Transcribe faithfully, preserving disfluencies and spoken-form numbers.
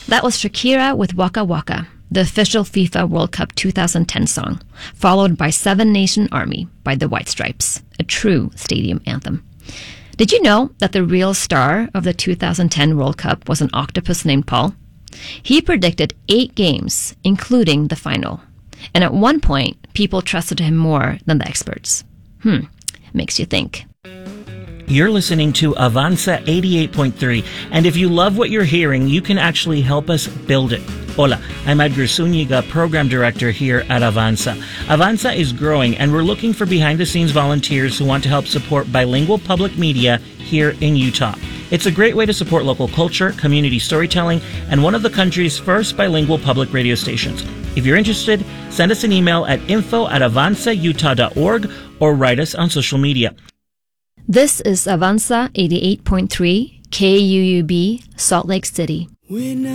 That was Shakira with Waka Waka, the official FIFA World Cup two thousand ten song, followed by Seven Nation Army by the White Stripes, a true stadium anthem. Did you know that the real star of the two thousand ten World Cup was an octopus named Paul? He predicted eight games, including the final. And at one point, people trusted him more than the experts. Hmm, makes you think. You're listening to Avanza eighty-eight point three, and if you love what you're hearing, you can actually help us build it. Hola, I'm Edgar Zuniga, Program Director here at Avanza. Avanza is growing, and we're looking for behind-the-scenes volunteers who want to help support bilingual public media here in Utah. It's a great way to support local culture, community storytelling, and one of the country's first bilingual public radio stations. If you're interested, send us an email at info at avanza utah dot org or write us on social media. This is Avanza eighty-eight point three, K U U B, Salt Lake City.